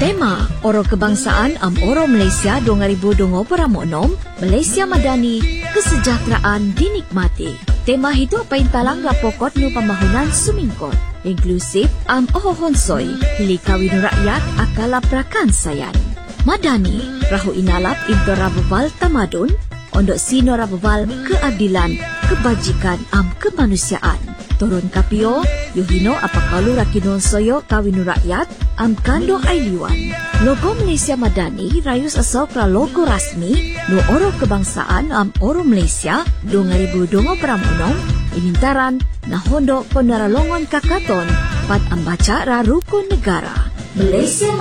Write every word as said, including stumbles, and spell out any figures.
Tema Oro Kebangsaan am Oro Malaysia dua ribu dua puluh enam, Malaysia Madani, kesejahteraan dinikmati. Tema itu paintalang rapokot nu pembangunan sumingkot, inklusif am ohonsoy, hili kawin rakyat akala prakan sayan. Madani, rahu inalap into rababal tamadun, ondok sino rababal keadilan, kebajikan am kemanusiaan. Turun kapio, yuhino apakalu rakinon soyo kawin rakyat, am kando ailiwan. Logo Malaysia Madani rayus asal pra logo rasmi no Oro Kebangsaan am Oro Malaysia dua ribu dua puluh enam inintaran na hondo penaralongon kakaton pat ambaca rarukun negara. Malaysia